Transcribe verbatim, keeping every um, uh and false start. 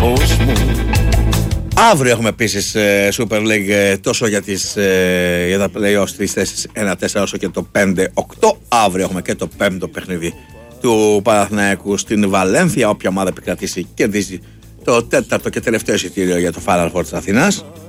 φως μου. Αύριο έχουμε επίσης Super League τόσο για, τις, για τα play-offs στις θέσεις ένα τέσσερα όσο και το πέντε οκτώ. Αύριο έχουμε και το πέμπτο παιχνίδι του Παναθηναϊκού στην Βαλένθια. Όποια ομάδα επικρατήσει κερδίζει το τέταρτο και τελευταίο εισιτήριο για το Final Four της Αθηνάς.